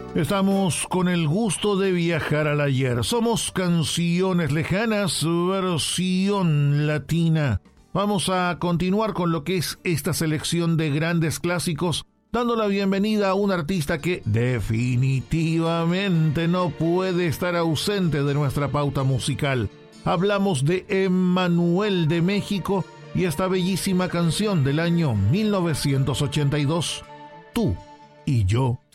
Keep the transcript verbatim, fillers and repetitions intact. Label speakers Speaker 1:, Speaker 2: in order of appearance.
Speaker 1: Estamos con el gusto de viajar al ayer. Somos Canciones Lejanas, versión latina. Vamos a continuar con lo que es esta selección de grandes clásicos, dando la bienvenida a un artista que definitivamente no puede estar ausente de nuestra pauta musical. Hablamos de Emmanuel de México y esta bellísima canción del año mil novecientos ochenta y dos, Tú y Yo.